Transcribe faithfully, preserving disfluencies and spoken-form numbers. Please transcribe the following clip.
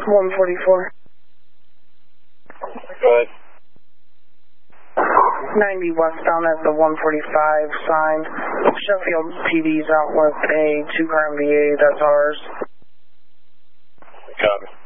one forty-four. Go ahead. ninety westbound at the one forty-five sign. Sheffield P D's out with a two-car M V A, that's ours. Copy.